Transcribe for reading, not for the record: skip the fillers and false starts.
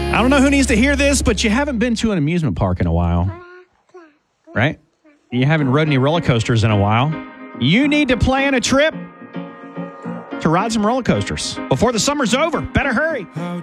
I don't know who needs to hear this, but you haven't been to an amusement park in a while, right? You haven't rode any roller coasters in a while. You need to plan a trip to ride some roller coasters before the summer's over. Better hurry.